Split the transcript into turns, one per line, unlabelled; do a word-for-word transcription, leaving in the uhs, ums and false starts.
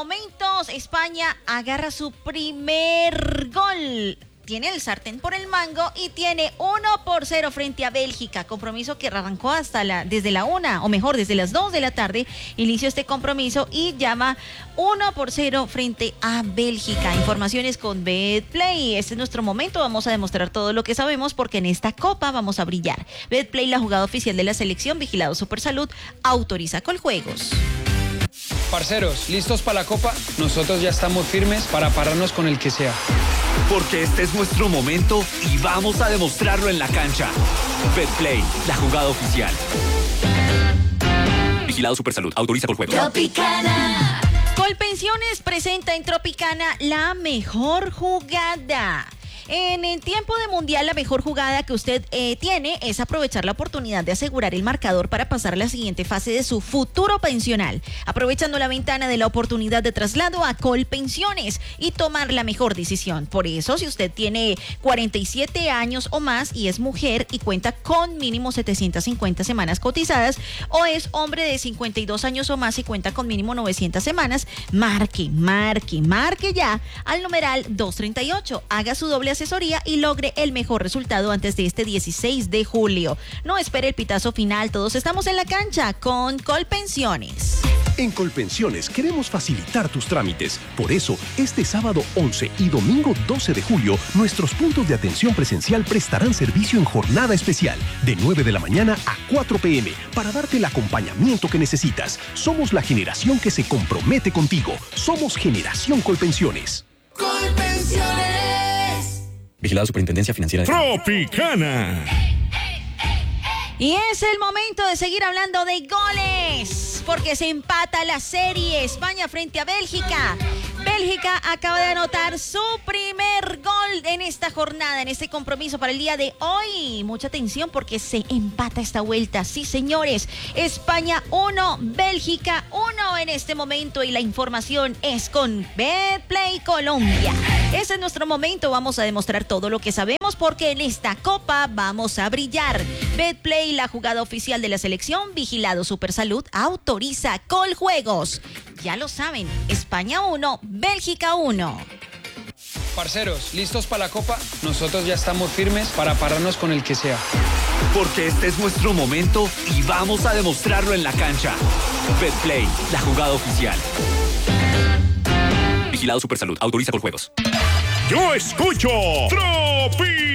momentos España agarra su primer gol. Tiene el sartén por el mango y tiene uno por cero frente a Bélgica. Compromiso que arrancó hasta la, desde la una, o mejor, desde las dos de la tarde. Inició este compromiso y llama uno por cero frente a Bélgica. Informaciones con Betplay. Este es nuestro momento. Vamos a demostrar todo lo que sabemos porque en esta copa vamos a brillar. Betplay, la jugada oficial de la selección, vigilado Supersalud, autoriza Coljuegos.
Parceros, ¿listos para la copa? Nosotros ya estamos firmes para pararnos con el que sea.
Porque este es nuestro momento y vamos a demostrarlo en la cancha. Betplay, la jugada oficial. Vigilado Supersalud, autoriza Coljuegos.
Tropicana. Colpensiones presenta en Tropicana la mejor jugada. En el tiempo de mundial, la mejor jugada que usted eh, tiene es aprovechar la oportunidad de asegurar el marcador para pasar a la siguiente fase de su futuro pensional, aprovechando la ventana de la oportunidad de traslado a Colpensiones y tomar la mejor decisión. Por eso, si usted tiene cuarenta y siete años o más y es mujer y cuenta con mínimo setecientas cincuenta semanas cotizadas, o es hombre de cincuenta y dos años o más y cuenta con mínimo novecientas semanas, marque, marque, marque ya al numeral doscientos treinta y ocho. Haga su doble asesoría y logre el mejor resultado antes de este dieciséis de julio. No espere el pitazo final, todos estamos en la cancha con Colpensiones.
En Colpensiones queremos facilitar tus trámites. Por eso, este sábado once y domingo doce de julio, nuestros puntos de atención presencial prestarán servicio en jornada especial, de nueve de la mañana a cuatro pe eme, para darte el acompañamiento que necesitas. Somos la generación que se compromete contigo. Somos Generación Colpensiones.
Colpensiones.
Vigilado Superintendencia Financiera de
Tropicana.
Y es el momento de seguir hablando de goles, porque se empata la serie España frente a Bélgica. Bélgica acaba de anotar su primer gol en esta jornada, en este compromiso para el día de hoy. Mucha atención porque se empata esta vuelta. Sí, señores, España uno, Bélgica uno en este momento y la información es con Betplay Colombia. Ese es nuestro momento, vamos a demostrar todo lo que sabemos porque en esta copa vamos a brillar. Betplay, la jugada oficial de la selección, vigilado Supersalud, autoriza Coljuegos. Ya lo saben, España uno, Bélgica uno.
Parceros, ¿listos para la copa? Nosotros ya estamos firmes para pararnos con el que sea.
Porque este es nuestro momento y vamos a demostrarlo en la cancha. Betplay, la jugada oficial. Vigilado Supersalud, autoriza Coljuegos.
Yo escucho Tropi.